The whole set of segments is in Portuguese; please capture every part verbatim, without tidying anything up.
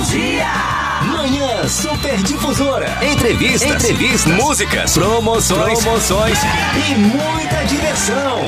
dia. Manhã Super Difusora. Entrevistas, Entrevistas, músicas, promoções, promoções e muita diversão.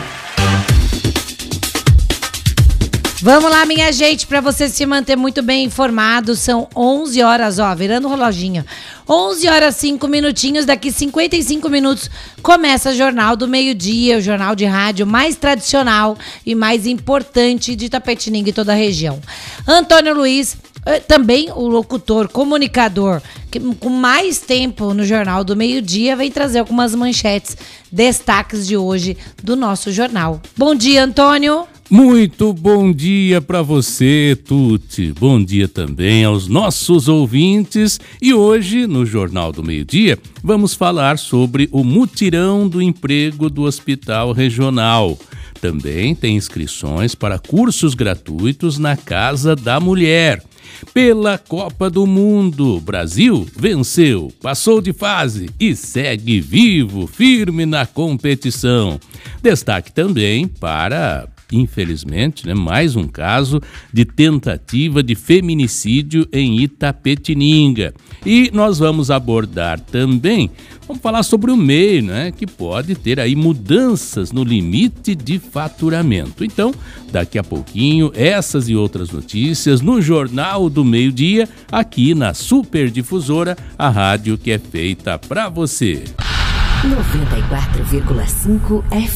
Vamos lá, minha gente, para você se manter muito bem informado, são onze horas, ó, virando o reloginho. onze horas, cinco minutinhos, daqui cinquenta e cinco minutos começa o Jornal do Meio-Dia, o jornal de rádio mais tradicional e mais importante de Itapetininga e toda a região. Antônio Luiz, também o locutor, comunicador, que com mais tempo no Jornal do Meio-Dia, vem trazer algumas manchetes, destaques de hoje do nosso jornal. Bom dia, Antônio. Muito bom dia para você, Tuti. Bom dia também aos nossos ouvintes. E hoje, no Jornal do Meio-Dia, vamos falar sobre o mutirão do emprego do Hospital Regional. Também tem inscrições para cursos gratuitos na Casa da Mulher. Pela Copa do Mundo, Brasil venceu, passou de fase e segue vivo, firme na competição. Destaque também para, infelizmente, né, mais um caso de tentativa de feminicídio em Itapetininga. E nós vamos abordar também, vamos falar sobre o M E I, né, que pode ter aí mudanças no limite de faturamento. Então, daqui a pouquinho, essas e outras notícias no Jornal do Meio-Dia, aqui na Super Difusora, a rádio que é feita para você. noventa e quatro vírgula cinco F